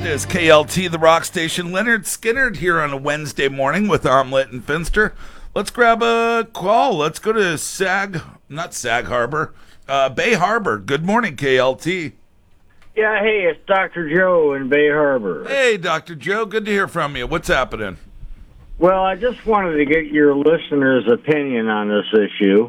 is KLT, the rock station. Leonard Skinnerd here on a Wednesday morning with Omelette and Finster. Let's grab a call. Let's go to Sag Harbor, Bay Harbor. Good morning, KLT. Yeah, hey, it's Dr. Joe in Bay Harbor. Hey, Dr. Joe. Good to hear from you. What's happening? Well, I just wanted to get your listeners' opinion on this issue.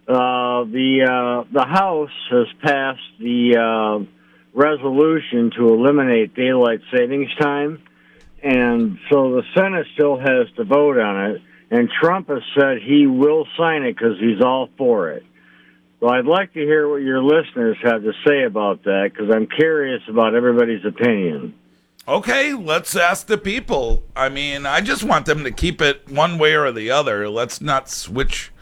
The House has passed the resolution to eliminate daylight savings time, and so the Senate still has to vote on it, and Trump has said he will sign it because he's all for it. Well, I'd like to hear what your listeners have to say about that, because I'm curious about everybody's opinion. Okay, let's ask the people. I mean, I just want them to keep it one way or the other. Let's not switch.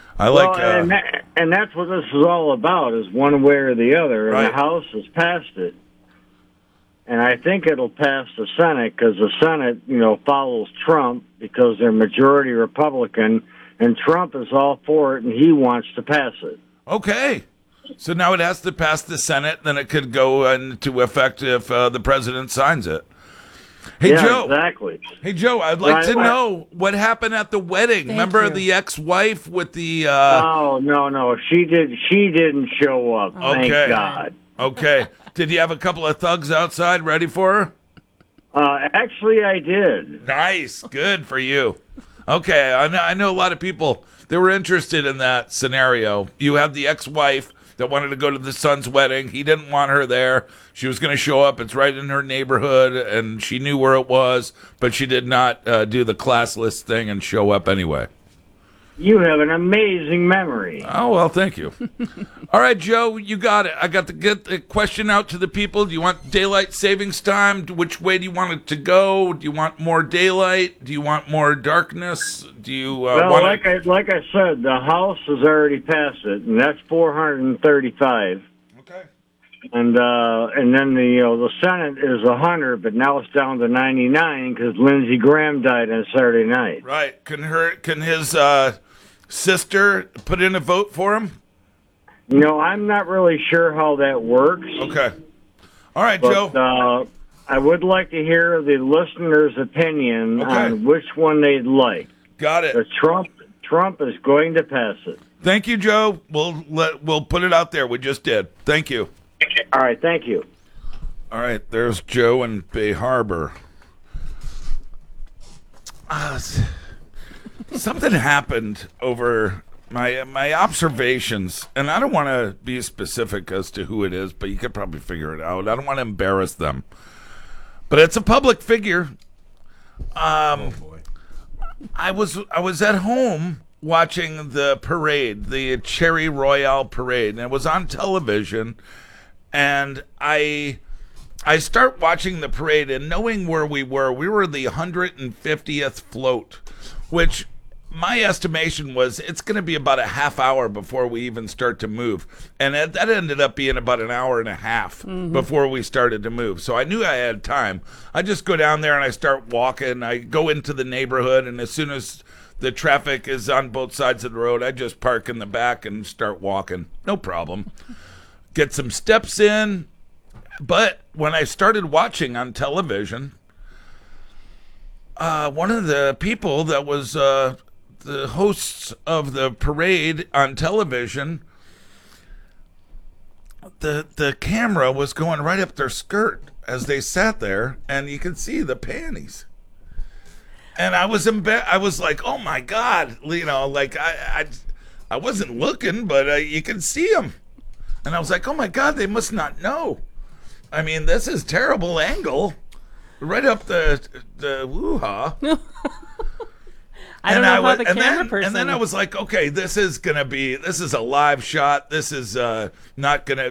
And that's what this is all about, is one way or the other. And Right. The House has passed it. And I think it'll pass the Senate because the Senate, follows Trump because they're majority Republican, and Trump is all for it, and he wants to pass it. Okay. So now it has to pass the Senate, then it could go into effect if the president signs it. Hey, Yeah, Joe. exactly. Hey, Joe, I'd like to know what happened at the wedding. Remember the ex-wife with the... Oh, no. She didn't show up. Thank God. Okay. Did you have a couple of thugs outside ready for her? Actually, I did. Nice. Good for you. Okay. I know a lot of people, they were interested in that scenario. You have the ex-wife that wanted to go to the son's wedding. He didn't want her there. She was going to show up. It's right in her neighborhood, and she knew where it was, but she did not do the classless thing and show up anyway. You have an amazing memory. Oh, well, thank you. All right, Joe, you got it. I got to get the question out to the people. Do you want daylight savings time? Which way do you want it to go? Do you want more daylight? Do you want more darkness? Do you want like I said, the House has already passed it, and that's 435. Okay. And then the Senate is 100, but now it's down to 99 because Lindsey Graham died on Saturday night. Right. Can his sister put in a vote for him? I'm not really sure how that works. Okay. All right, But, Joe. I would like to hear the listeners' opinion on which one they'd like. Got it. But Trump is going to pass it. Thank you, Joe. We'll put it out there. We just did. Thank you. All right, thank you. All right, there's Joe in Bay Harbor. Something happened over my observations, and I don't want to be specific as to who it is, but you could probably figure it out. I don't want to embarrass them. But it's a public figure. Oh boy. I was at home watching the parade, the Cherry Royale parade, and it was on television. And I start watching the parade, and knowing where we were the 150th float, which my estimation was it's going to be about a half hour before we even start to move. And that ended up being about an hour and a half before we started to move. So I knew I had time. I just go down there and I start walking. I go into the neighborhood, and as soon as the traffic is on both sides of the road, I just park in the back and start walking. No problem. Get some steps in. But when I started watching on television, one of the people that was the hosts of the parade on television, the camera was going right up their skirt as they sat there, and you could see the panties. And I was like, oh my God, I wasn't looking, but you could see them. And I was like, oh my God, they must not know. I mean, this is terrible angle. Right up the woo-ha. I don't know how the camera person... And then I was like, okay, this is a live shot. This is not going to...